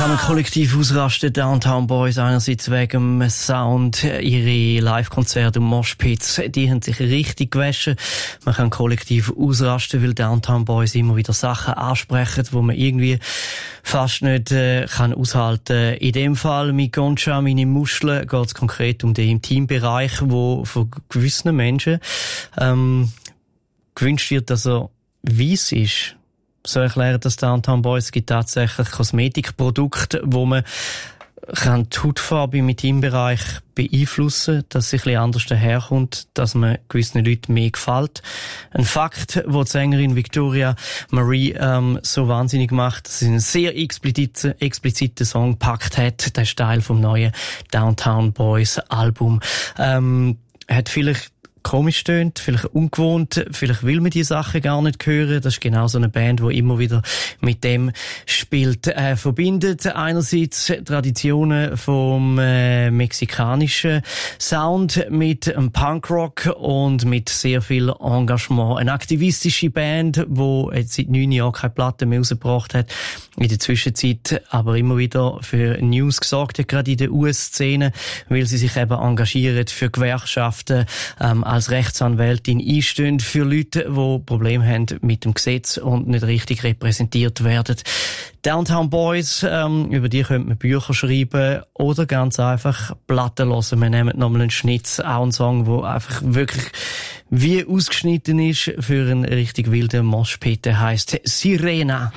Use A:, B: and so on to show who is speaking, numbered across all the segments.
A: kann man kollektiv ausrasten. Downtown Boys einerseits wegen dem Sound, ihre Live-Konzerte und Moshpits, die haben sich richtig gewaschen. Man kann kollektiv ausrasten, weil Downtown Boys immer wieder Sachen ansprechen, wo man irgendwie fast nicht kann aushalten. In dem Fall mit Goncha, meine Muscheln, geht es konkret um den Intimbereich, wo von gewissen Menschen gewünscht wird, dass er weiss ist. So erklären das Downtown Boys. Es gibt tatsächlich Kosmetikprodukte, wo man kann die Hautfarbe im Intimbereich beeinflussen, dass sie ein bisschen anders daherkommt, dass man gewissen Leuten mehr gefällt. Ein Fakt, wo die Sängerin Victoria Marie so wahnsinnig macht, dass sie einen sehr expliziten Song gepackt hat. Der ist Teil vom neuen Downtown Boys Album. Hat vielleicht komisch tönt, vielleicht ungewohnt, vielleicht will man die Sachen gar nicht hören. Das ist genau so eine Band, die immer wieder mit dem spielt. Verbindet einerseits Traditionen vom mexikanischen Sound mit einem Punkrock und mit sehr viel Engagement. Eine aktivistische Band, die jetzt seit 9 Jahren keine Platte mehr rausgebracht hat, in der Zwischenzeit aber immer wieder für News gesorgt hat, gerade in der US-Szene, weil sie sich eben engagieren für Gewerkschaften, als Rechtsanwältin einstehen für Leute, die Probleme haben mit dem Gesetz und nicht richtig repräsentiert werden. Downtown Boys, über die könnte man Bücher schreiben oder ganz einfach Platten hören. Wir nehmen nochmal einen Schnitt, auch einen Song, der einfach wirklich wie ausgeschnitten ist für einen richtig wilden Moshpit. Der heisst Sirena.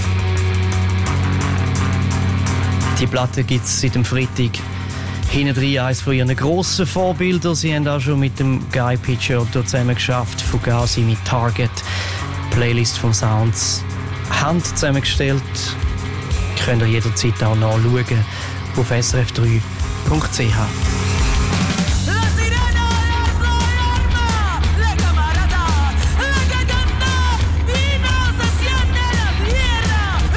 A: Die Platte gibt's seit dem Freitag. Hinten drin eines von ihren grossen Vorbildern. Sie haben auch schon mit dem Guy Pitcher dort zusammen geschafft. Fugazi mit Target. Playlist von Sounds. Hand zusammengestellt. Könnt ihr jederzeit auch nachschauen auf srf3.ch.